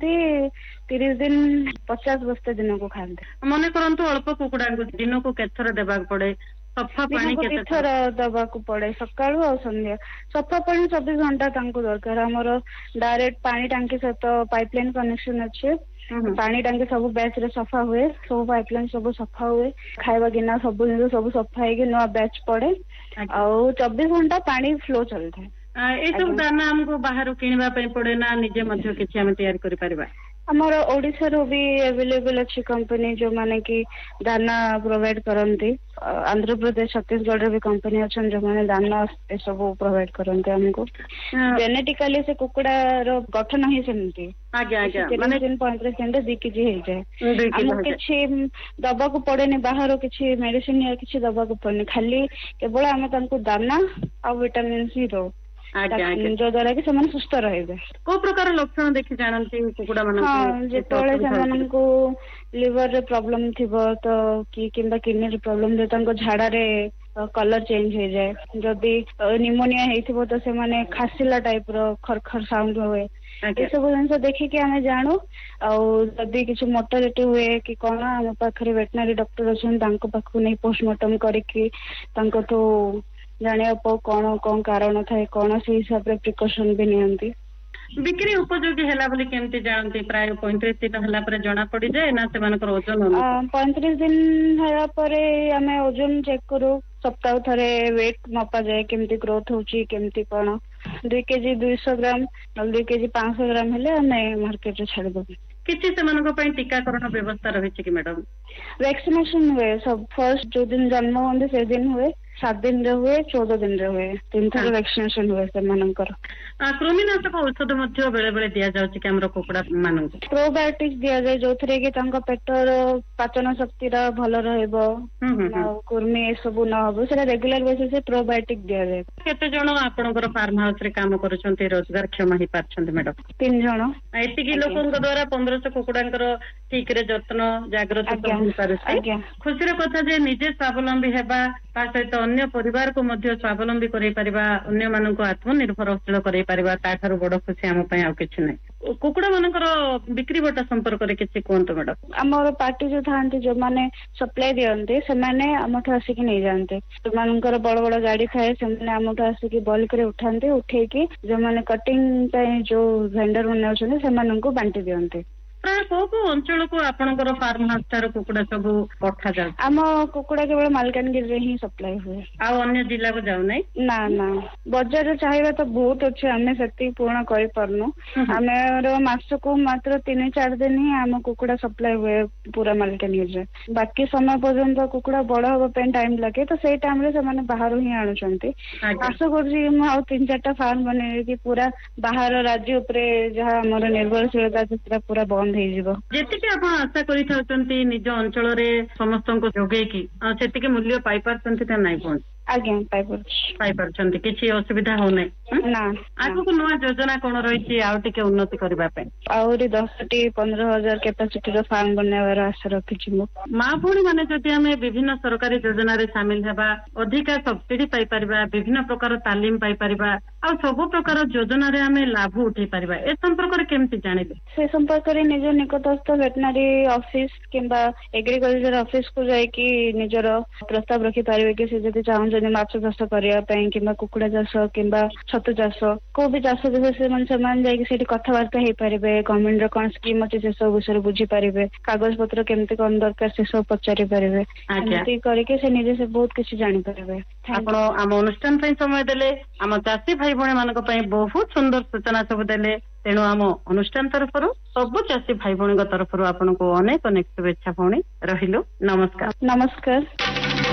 ଖାଆନ୍ତି 30 दिन 50 ବସ୍ତା ଦିନକୁ ଖାଆନ୍ତି। ମନେ କରନ୍ତୁ ଅଳ୍ପ କୁକୁଡାଙ୍କୁ ଦିନକୁ କେତେଥର ଦେବାକୁ ପଡେ? ସଫା ପାଣି ଦିନକୁ କେତେ 2 ଥର ଦବାକୁ ପଡେ, ସକାଳୁ ଆଉ ସନ୍ଧ୍ୟା। ସଫା ପାଣି 24 ଘଣ୍ଟା ତାଙ୍କୁ ଦରକାର। ଆମର ଡାଇରେକ୍ଟ ପାଣି ଟାଙ୍କି ସହିତ ପାଇପଲାଇନ କନେକ୍ସନ ଅଛି। ପାଣି ଟାଙ୍କି ସବୁ ବ୍ୟାଚ୍ ରେ ସଫା ହୁଏ, ସବୁ ପାଇପଲାଇନ ସବୁ ସଫା ହୁଏ, ଖାଇବା ଗିନା ସବୁ ଜିନିଷ ସବୁ ସଫା ହେଇକି ନୂଆ ବ୍ୟାଚ୍ ପଡେ। ଆଉ 24 ଘଣ୍ଟା ପାଣି ଫ୍ଲୋ ଚାଲିଥାଏ। ଏସବୁ ଦାନା ଆମକୁ ବାହାରୁ କିଣିବା ପାଇଁ ପଡେ ନା ନିଜେ ମଧ୍ୟ କିଛି ଆମେ ତିଆରି କରିପାରିବା? ଆମର ଓଡିଶାରୁ ବି ଆଭେଲେବल ଅଛି କମ୍ପାନୀ ଯୋଉମାନେ କି ଦାନା ପ୍ରୋଭାଇଡ କରନ୍ତି। ଆନ୍ଧ୍ରପ୍ରଦେଶ ଛତିଶଗଡରେ ବି କମ୍ପାନୀ ଅଛନ୍ତି ଯୋଉମାନେ ଦାନା ଏସବୁ ପ୍ରୋଭାଇଡ କରନ୍ତି ଆମକୁ। ଜେନେଟିକାଲି ସେ କୁକୁଡାର ଗଠନ ହିଁ ସେମିତି। 30 दिन 35 दिन 2 केजी ହେଇଯାଏ। ଆମକୁ କିଛି ଦବାକୁ ପଡେନି, ବାହାରୁ କିଛି ମେଡିସିନ या କିଛି ଦବାକୁ ପଡେନି, ଖାଲି କେବଳ ଆମେ ତାଙ୍କୁ ଦାନା ଆଉ ଭିଟାମିନ ହିଁ ଦଉ, ଯୋ ଦ୍ୱାରା କି ସେମାନେ ସୁସ୍ଥ ରହିବେ। କୋଉ ପ୍ରକାର ଲକ୍ଷଣ ଦେଖି ଜାଣନ୍ତି କୁକୁଡା ମାନଙ୍କୁ? ହଁ, ଯେତେବେଳେ ସେମାନଙ୍କୁ लिवर रे प्रॉब्लम थिबो तो किंबा किडनी रे प्रॉब्लम रे तांको झाड़ारे कलर चेंज हो जाए। जदि निमोनिया हेइथिबो तो से माने खासिला टाइप रो खरखर साउंड होए। ये सब जिन देखिकी आमे जानू। आदि किसी मोर्टालिटी हुए कि कौन आम पाखे वेटनरी डॉक्टर अच्छे पाखु नहीं पोस्टमार्टम करके जाना कौन कौन कारण थाए कौन से हिसाब से प्रिकॉशन भी नियंती। बिक्री उपयोगी है बोली केमती जानती? प्राय 35 दिन है जना पड़ जाए ना से ओजन? 35 दिन है आमे ओजन चेक करू, सप्ताह थरे वेट मपा जाए केमती ग्रोथ होची केमती कौन। 2 केजी 200 ग्राम 2 केजी 500 ग्राम हेले आमे मार्केट रे छाड़ देबो। किछि सेमानको पई टीकाकरण व्यवस्था रही कि मैडम? वैक्सीनेशन हुए सब फर्स्ट जो दिन जन्म होंदे से दिन हुए, 7 दिन रे हुए, 14 दिन रे हुए, 3 थर वैक्सीनेशन हुए सेमानकर। कृमिनाशक औषध मध्य बेले बेले दिया जाउछि कि हमरो कुकुडा माननको? प्रोबायोटिक्स दिया जाए जोथरे कि तांको पेटर पाचन शक्ति रा भलो रहइबो, कुर्मी ए सब न होबो, सेरा रेगुलर बेसिस से प्रोबायोटिक दिया जाए। केते जण आपनकर फार्म हाउस रे काम करूछन्ते, रोजगार क्षम हि पाछन्ते मैडम? 3 जण। एति कि लोकनक द्वारा 1500 कुकुडांकर ठीक रे जत्न जागृत होई पारुछि। खुशी रे कथा जे निजे स्वावलंबी हेबा ता सहित अन्य परिवार को मध्य स्वावलंबी करै परिबा, अन्य मानको आत्मनिर्भरशील करै परिबा, ता थारु बड़ खुशी हम पय आ किछ नै। कुकुडा मानकर बिक्री बटा संपर्क रे किछि कोंतो मैडम? हमर पार्टी जो थांती जो माने सप्लाई दियन्ते से माने हमठ आसी कि नै जानते, तो मानकर बड़ बड़ गाड़ी थाए से माने हमठ आसी कि बल्क रे उठान्ते, उठै कि जो माने कटिंग पय जो वेंडर माने अछन से माननको बांटी दियन्ते। प्राय को अंचल को आपनकर फार्म हाउस तार कुकुडा सब पठा जा? आम कुकुडा केवल मालकानगिरी रे ही सप्लाई हुए, आ अन्य जिल्ला को जाउ नै? ना ना, बाजार रे चाहिबा तो बहुत अछि, हमें सेति पूर्ण करि परनु। हमेर मास को मात्र 3-4 दिन ही आम कुकुडा सप्लाई हुए पूरा मालकानगिरी रे। बाकी समय पर्यंत कुकुडा बड़ होबा पे टाइम लागे, तो सेई टाइम रे से माने बाहर ही आनुचंती। आशा करछि म आ 3-4टा फार्म बने कि पूरा बाहर राज्य ऊपरे जहा हमर निर्भरशीलता से पूरा बंद जेतिके आपण आशा करि थाउचंती निज अंचल रे समस्तनको जोगै कि सेतिके मूल्य पाई पारचंती त नै कोन? आज्ञा पाई पारचंती, किछि असुविधा हो नै ना? आगु को नवा योजना कोन रहिछि आ टिके उन्नति करबा पे? आउरी 10-15,000 कैपेसिटी रो फार्म बनवार आशा रखिछि मो। मा भोणी माने जदि हमें विभिन्न सरकारी योजना रे शामिल हेबा, अधिका सब्सिडी पाई परिबा, विभिन्न प्रकार तालीम पाई परिबा, आ सब प्रकार योजना रे हमें लाभ उठै परिबा, ए संपर्क रे केमति जानिबे? से संपर्क रे निज निकटस्थ वेटनरी ऑफिस किंबा एग्रीकल्चर ऑफिस को जाय कि निजर प्रस्ताव रखि परिबे कि से जदि चाहन जदि माछ चाष करिया पई किंबा कुकुडा चाष किंबा छतु चाष को भी चाष जैसे से मन समान जाय कि सेठी कथावार्ता हे परिबे, गवर्नमेंट रो कोन स्कीम अछि से सब विषय बुझी परिबे, कागज पत्र केमति कोन दरकार से सब पचारि परिबे, एमति करके से निजे से बहुत किछि जानि परिबे। आपण आम अनुष्ठान पई समय देले, आम चासी भाई भणी मानक पई बहुत सुंदर सूचना सब देले, तेणु आम अनुष्ठान तरफरु सब चासी भाई भणी तरफरु आपनको अनेक अनेक शुभेच्छा भणी रहिलु। नमस्कार। नमस्कार।